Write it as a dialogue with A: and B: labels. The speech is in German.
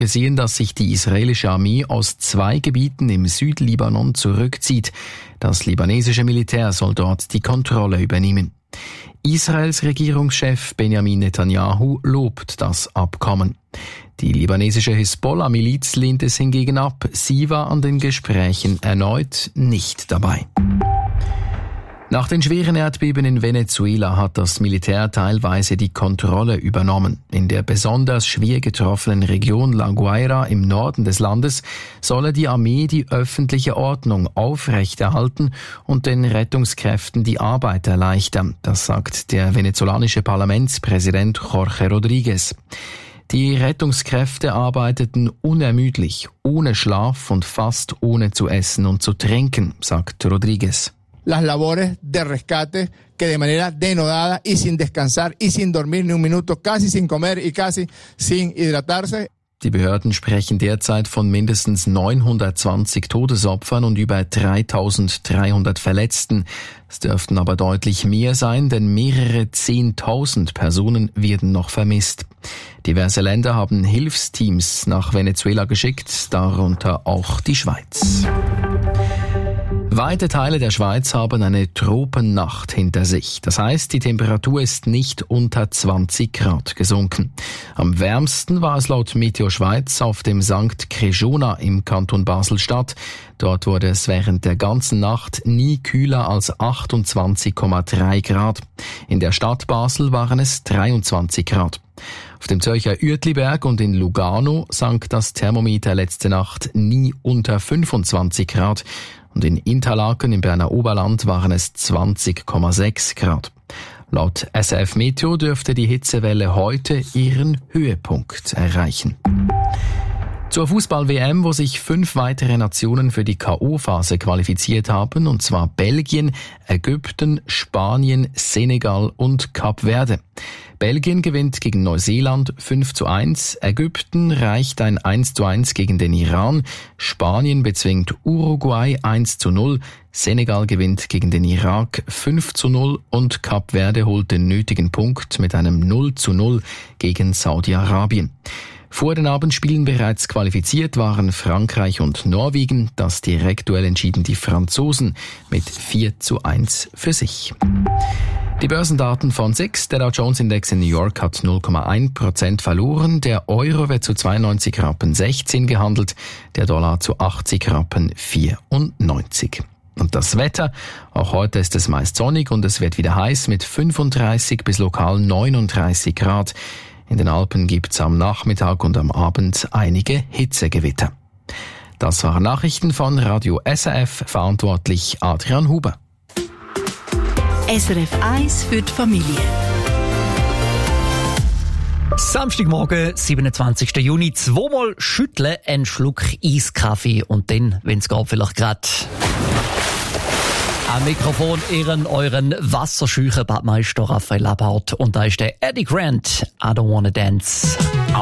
A: Wir sehen, dass sich die israelische Armee aus 2 Gebieten im Südlibanon zurückzieht. Das libanesische Militär soll dort die Kontrolle übernehmen. Israels Regierungschef Benjamin Netanyahu lobt das Abkommen. Die libanesische Hisbollah-Miliz lehnt es hingegen ab. Sie war an den Gesprächen erneut nicht dabei. Nach den schweren Erdbeben in Venezuela hat das Militär teilweise die Kontrolle übernommen. In der besonders schwer getroffenen Region La Guaira im Norden des Landes solle die Armee die öffentliche Ordnung aufrechterhalten und den Rettungskräften die Arbeit erleichtern. Das sagt der venezolanische Parlamentspräsident Jorge Rodríguez. Die Rettungskräfte arbeiteten unermüdlich, ohne Schlaf und fast ohne zu essen und zu trinken, sagt Rodríguez.
B: Las labores de rescate que de manera denodada y sin descansar y sin dormir ni un minuto, casi sin comer y casi sin hidratarse.
A: Die Behörden sprechen derzeit von mindestens 920 Todesopfern und über 3.300 Verletzten. Es dürften aber deutlich mehr sein, denn mehrere 10.000 Personen werden noch vermisst. Diverse Länder haben Hilfsteams nach Venezuela geschickt, darunter auch die Schweiz. Weite Teile der Schweiz haben eine Tropennacht hinter sich. Das heißt, die Temperatur ist nicht unter 20 Grad gesunken. Am wärmsten war es laut Meteo Schweiz auf dem St. Crejona im Kanton Basel-Stadt. Dort wurde es während der ganzen Nacht nie kühler als 28,3 Grad. In der Stadt Basel waren es 23 Grad. Auf dem Zürcher Uetliberg und in Lugano sank das Thermometer letzte Nacht nie unter 25 Grad. Und in Interlaken im Berner Oberland waren es 20,6 Grad. Laut SRF Meteo dürfte die Hitzewelle heute ihren Höhepunkt erreichen. Zur Fußball-WM, wo sich 5 weitere Nationen für die K.O.-Phase qualifiziert haben, und zwar Belgien, Ägypten, Spanien, Senegal und Kap Verde. Belgien gewinnt gegen Neuseeland 5:1, Ägypten reicht ein 1:1 gegen den Iran, Spanien bezwingt Uruguay 1:0, Senegal gewinnt gegen den Irak 5:0 und Kap Verde holt den nötigen Punkt mit einem 0:0 gegen Saudi-Arabien. Vor den Abendspielen bereits qualifiziert waren Frankreich und Norwegen. Das Direktduell entschieden die Franzosen mit 4:1 für sich. Die Börsendaten von SIX, der Dow Jones Index in New York hat 0,1% verloren, der Euro wird zu 92,16 Rappen gehandelt, der Dollar zu 80,94 Rappen. Und das Wetter, auch heute ist es meist sonnig und es wird wieder heiß mit 35 bis lokal 39 Grad. In den Alpen gibt's am Nachmittag und am Abend einige Hitzegewitter. Das waren Nachrichten von Radio SRF, verantwortlich Adrian Huber.
C: SRF 1 für die Familie.
D: Samstagmorgen, 27. Juni, 2-mal schütteln, einen Schluck Eiskaffee und dann, wenn's geht, vielleicht gerade am Mikrofon euren wasserscheuchen Badmeister Raphael Labart und da ist der Eddie Grant, I Don't Wanna Dance.